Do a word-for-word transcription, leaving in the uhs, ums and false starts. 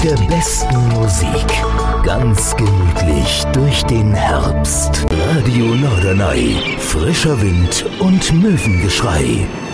der besten Musik. Ganz gemütlich durch den Herbst. Radio Norderney. Frischer Wind und Möwengeschrei.